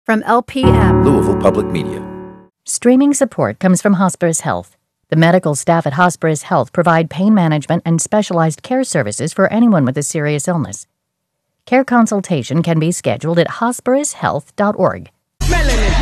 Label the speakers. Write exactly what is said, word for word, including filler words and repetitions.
Speaker 1: From L P M,
Speaker 2: Louisville Public Media.
Speaker 3: Streaming support comes from Hospice Health. The medical staff at Hospice Health provide pain management and specialized care services for anyone with a serious illness. Care consultation can be scheduled at hospice health dot org.